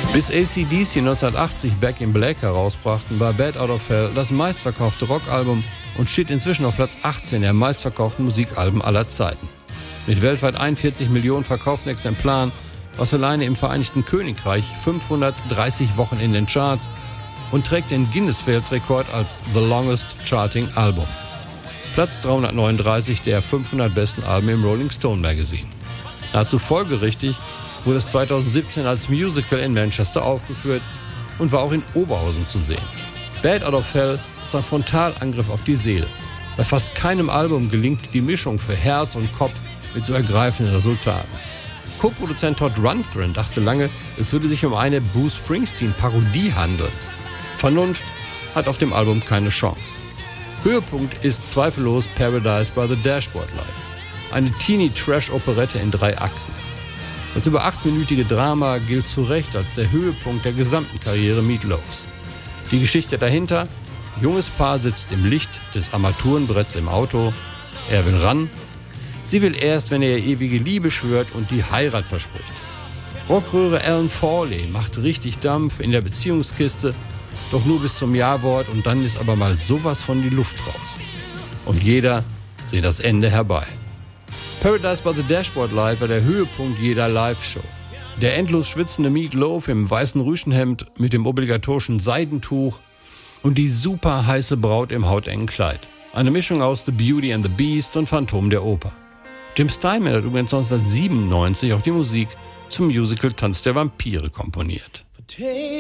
Bis AC/DC 1980 Back in Black herausbrachten, war Bat Out of Hell das meistverkaufte Rockalbum und steht inzwischen auf Platz 18 der meistverkauften Musikalben aller Zeiten. Mit weltweit 41 Millionen verkauften Exemplaren, was alleine im Vereinigten Königreich 530 Wochen in den Charts und trägt den Guinness-Weltrekord als The Longest Charting Album. Platz 339 der 500 besten Alben im Rolling Stone Magazine. Nahezu folgerichtig wurde es 2017 als Musical in Manchester aufgeführt und war auch in Oberhausen zu sehen. Bat Out of Hell ist ein Frontalangriff auf die Seele. Bei fast keinem Album gelingt die Mischung für Herz und Kopf mit so ergreifenden Resultaten. Co-Produzent Todd Rundgren dachte lange, es würde sich um eine Bruce Springsteen-Parodie handeln. Vernunft hat auf dem Album keine Chance. Höhepunkt ist zweifellos Paradise by the Dashboard Light, eine Teenie-Trash-Operette in 3 Akten. Das über 8-minütige Drama gilt zu Recht als der Höhepunkt der gesamten Karriere Meat Loafs. Die Geschichte dahinter: junges Paar sitzt im Licht des Armaturenbretts im Auto. Er will ran. Sie will erst, wenn er ihr ewige Liebe schwört und die Heirat verspricht. Rockröhre Alan Fawley macht richtig Dampf in der Beziehungskiste, doch nur bis zum Ja-Wort, und dann ist aber mal sowas von die Luft raus. Und jeder sieht das Ende herbei. Paradise by the Dashboard Light war der Höhepunkt jeder Live-Show. Der endlos schwitzende Meat Loaf im weißen Rüschenhemd mit dem obligatorischen Seidentuch und die super heiße Braut im hautengen Kleid. Eine Mischung aus The Beauty and the Beast und Phantom der Oper. Jim Steinman hat übrigens 1997 auch die Musik zum Musical Tanz der Vampire komponiert.